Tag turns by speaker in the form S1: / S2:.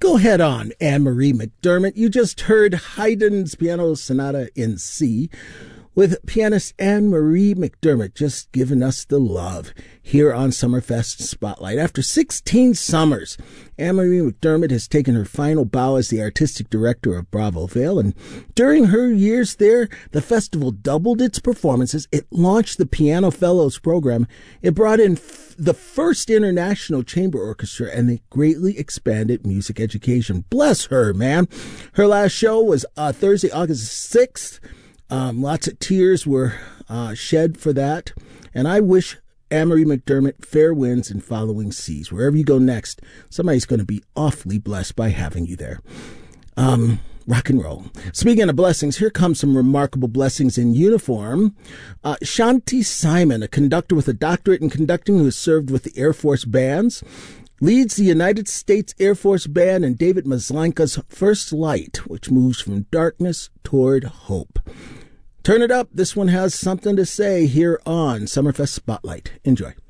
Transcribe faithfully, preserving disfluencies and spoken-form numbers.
S1: Go ahead on, Anne-Marie McDermott. You just heard Haydn's Piano Sonata in C, with pianist Anne-Marie McDermott just giving us the love here on Summerfest Spotlight. After sixteen summers, Anne-Marie McDermott has taken her final bow as the artistic director of Bravo Vale, and during her years there, the festival doubled its performances. It launched the Piano Fellows program. It brought in f- the first international chamber orchestra, and it greatly expanded music education. Bless her, man. Her last show was uh, Thursday, August sixth. Um, lots of tears were uh, shed for that. And I wish Anne-Marie McDermott fair winds and following seas. Wherever you go next, somebody's going to be awfully blessed by having you there. Um, rock and roll. Speaking of blessings, here comes some remarkable blessings in uniform. Uh, Shanti Simon, a conductor with a doctorate in conducting who has served with the Air Force bands, leads the United States Air Force Band in David Maslanka's First Light, which moves from darkness toward hope. Turn it up. This one has something to say here on Summerfest Spotlight. Enjoy.